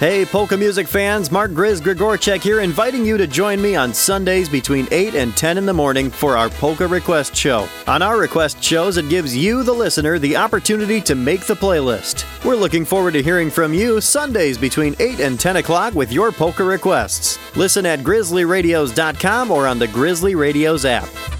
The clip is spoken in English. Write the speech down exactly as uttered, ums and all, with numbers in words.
Hey, polka music fans, Mark Grizz Grigorchek here, inviting you to join me on Sundays between eight and ten in the morning for our Polka Request Show. On our request shows, it gives you, the listener, the opportunity to make the playlist. We're looking forward to hearing from you Sundays between eight and ten o'clock with your polka requests. Listen at grizzly radios dot com or on the Grizzly Radios app.